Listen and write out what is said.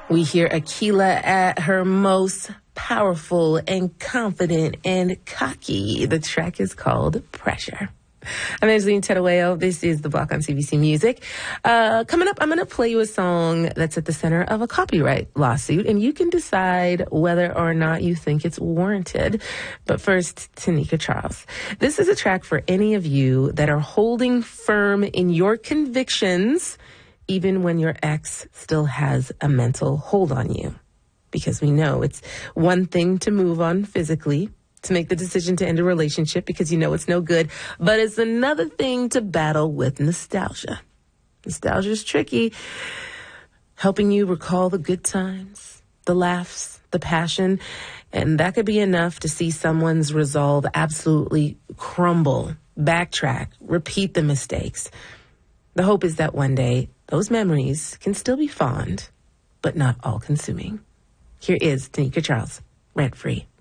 We hear Akila at her most powerful and confident and cocky. The track is called Pressure. I'm Angeline Terueo. This is The Block on CBC Music. Coming up, I'm going to play you a song that's at the center of a copyright lawsuit, and you can decide whether or not you think it's warranted. But first, Tanika Charles. This is a track for any of you that are holding firm in your convictions, even when your ex still has a mental hold on you. Because we know it's one thing to move on physically, to make the decision to end a relationship because you know it's no good, but it's another thing to battle with nostalgia. Nostalgia is tricky, helping you recall the good times, the laughs, the passion, and that could be enough to see someone's resolve absolutely crumble, backtrack, repeat the mistakes. The hope is that one day those memories can still be fond, but not all-consuming. Here is Tanika Charles, Rent Free.